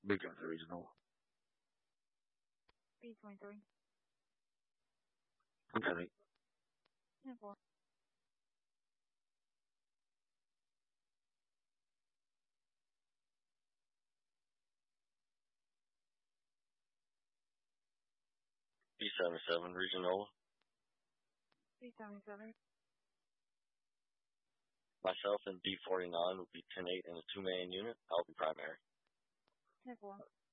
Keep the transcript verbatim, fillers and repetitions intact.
Beacon Regional. B twenty-three. Okay. ten four. B seventy-seven Regional. B seventy-seven. Myself and B forty-nine will be ten eight in a two-man unit. I'll be primary. ten four.